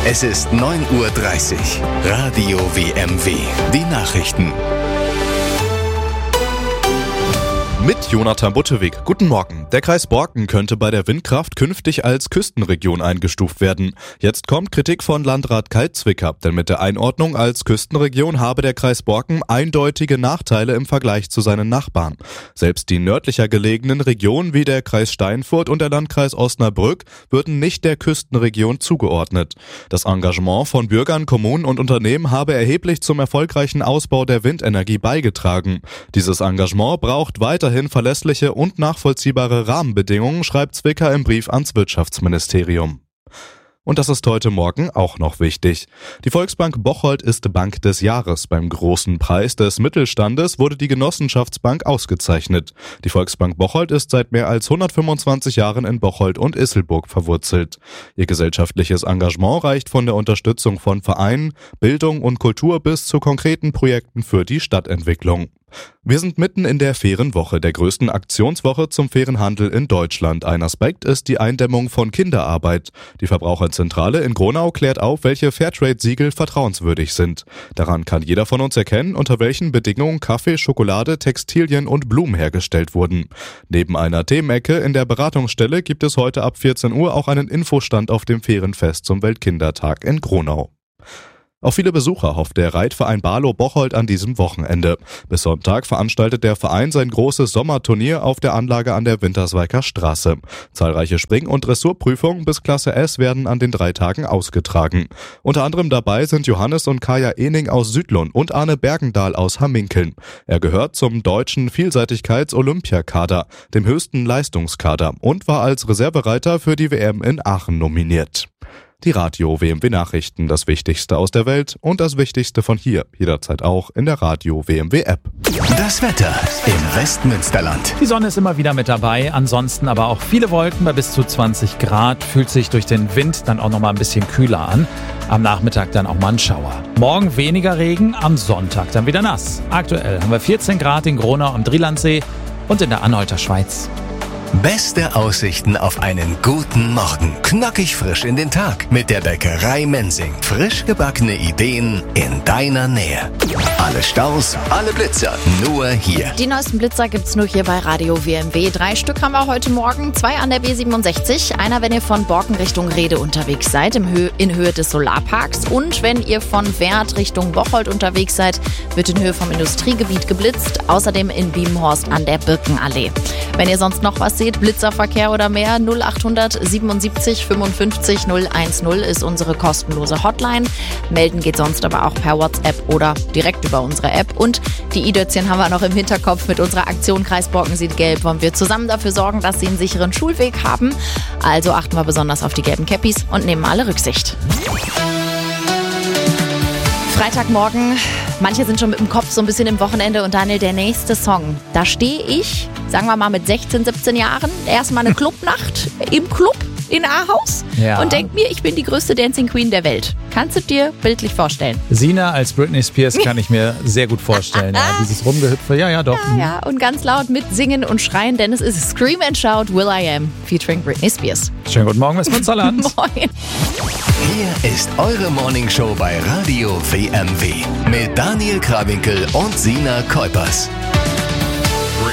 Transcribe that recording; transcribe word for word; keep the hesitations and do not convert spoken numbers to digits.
Es ist neun Uhr dreißig. Radio W M W. Die Nachrichten. Mit Jonathan Buttewig. Guten Morgen. Der Kreis Borken könnte bei der Windkraft künftig als Küstenregion eingestuft werden. Jetzt kommt Kritik von Landrat Kai Zwicker, denn mit der Einordnung als Küstenregion habe der Kreis Borken eindeutige Nachteile im Vergleich zu seinen Nachbarn. Selbst die nördlicher gelegenen Regionen wie der Kreis Steinfurt und der Landkreis Osnabrück würden nicht der Küstenregion zugeordnet. Das Engagement von Bürgern, Kommunen und Unternehmen habe erheblich zum erfolgreichen Ausbau der Windenergie beigetragen. Dieses Engagement braucht weiterhin verlässliche und nachvollziehbare Rahmenbedingungen, schreibt Zwicker im Brief ans Wirtschaftsministerium. Und das ist heute Morgen auch noch wichtig. Die Volksbank Bocholt ist Bank des Jahres. Beim großen Preis des Mittelstandes wurde die Genossenschaftsbank ausgezeichnet. Die Volksbank Bocholt ist seit mehr als hundertfünfundzwanzig Jahren in Bocholt und Isselburg verwurzelt. Ihr gesellschaftliches Engagement reicht von der Unterstützung von Vereinen, Bildung und Kultur bis zu konkreten Projekten für die Stadtentwicklung. Wir sind mitten in der fairen Woche, der größten Aktionswoche zum fairen Handel in Deutschland. Ein Aspekt ist die Eindämmung von Kinderarbeit. Die Verbraucherzentrale in Gronau klärt auf, welche Fairtrade-Siegel vertrauenswürdig sind. Daran kann jeder von uns erkennen, unter welchen Bedingungen Kaffee, Schokolade, Textilien und Blumen hergestellt wurden. Neben einer Themenecke in der Beratungsstelle gibt es heute ab vierzehn Uhr auch einen Infostand auf dem fairen Fest zum Weltkindertag in Gronau. Auf viele Besucher hofft der Reitverein Barlow Bocholt an diesem Wochenende. Bis Sonntag veranstaltet der Verein sein großes Sommerturnier auf der Anlage an der Winterswijker Straße. Zahlreiche Spring- und Dressurprüfungen bis Klasse S werden an den drei Tagen ausgetragen. Unter anderem dabei sind Johannes und Kaya Ening aus Südlund und Arne Bergendahl aus Hamminkeln. Er gehört zum deutschen Vielseitigkeits-Olympiakader, dem höchsten Leistungskader, und war als Reservereiter für die W M in Aachen nominiert. Die Radio W M W Nachrichten, das Wichtigste aus der Welt und das Wichtigste von hier, jederzeit auch in der Radio W M W App. Das Wetter im Westmünsterland. Die Sonne ist immer wieder mit dabei, ansonsten aber auch viele Wolken bei bis zu zwanzig Grad, fühlt sich durch den Wind dann auch nochmal ein bisschen kühler an. Am Nachmittag dann auch mal ein Schauer. Morgen weniger Regen, am Sonntag dann wieder nass. Aktuell haben wir vierzehn Grad in Gronau am Drielandsee und in der Anhalter Schweiz. Beste Aussichten auf einen guten Morgen. Knackig frisch in den Tag mit der Bäckerei Mensing. Frisch gebackene Ideen in deiner Nähe. Alle Staus, alle Blitzer, nur hier. Die neuesten Blitzer gibt's nur hier bei Radio W M W. Drei Stück haben wir heute Morgen. Zwei an der B siebenundsechzig. Einer, wenn ihr von Borken Richtung Rede unterwegs seid, im Hö- in Höhe des Solarparks. Und wenn ihr von Werth Richtung Bocholt unterwegs seid, wird in Höhe vom Industriegebiet geblitzt. Außerdem in Biemenhorst an der Birkenallee. Wenn ihr sonst noch was seht, Blitzerverkehr oder mehr, null achthundert siebenundsiebzig fünfundfünfzig null eins null ist unsere kostenlose Hotline. Melden geht sonst aber auch per WhatsApp oder direkt über unsere App. Und die i-Dötzchen haben wir noch im Hinterkopf. Mit unserer Aktion Kreis Borken sieht gelb wollen wir zusammen dafür sorgen, dass sie einen sicheren Schulweg haben. Also achten wir besonders auf die gelben Käppis und nehmen alle Rücksicht. Freitagmorgen, manche sind schon mit dem Kopf so ein bisschen im Wochenende und Daniel, der nächste Song. Da stehe ich, sagen wir mal mit sechzehn, siebzehn Jahren, erstmal eine Clubnacht im Club in Ahaus Ja. und denk mir, ich bin die größte Dancing Queen der Welt. Kannst du dir bildlich vorstellen? Sina als Britney Spears kann ich mir sehr gut vorstellen. Ja, dieses Rumgehüpfe, ja, ja, doch. Ja, ja, und ganz laut mitsingen und schreien, denn es ist Scream and Shout Will I Am featuring Britney Spears. Schönen guten Morgen, Westmünsterland. Moin. Hier ist eure Morningshow bei Radio W M W mit Daniel Krawinkel und Sina Kuipers.